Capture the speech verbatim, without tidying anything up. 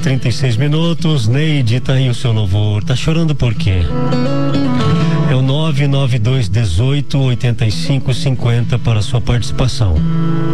trinta e seis minutos. Neide, tá aí o seu louvor. Tá chorando por quê? É o nove nove dois dezoito, oitenta e cinco cinquenta para a sua participação.